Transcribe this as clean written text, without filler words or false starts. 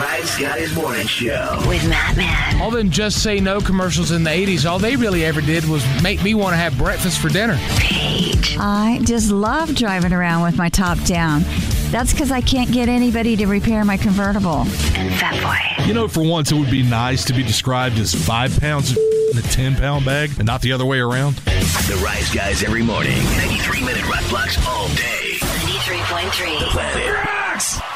Rise Guys Morning Show with Matt Man. All them Just Say No commercials in the 80s, all they really ever did was make me want to have breakfast for dinner. Paige. I just love driving around with my top down. That's because I can't get anybody to repair my convertible. And Fat Boy. You know, for once, it would be nice to be described as 5 pounds of in a 10-pound bag and not the other way around. The Rise Guys every morning. 93-minute rock blocks all day. 93.3. The Planet Rocks.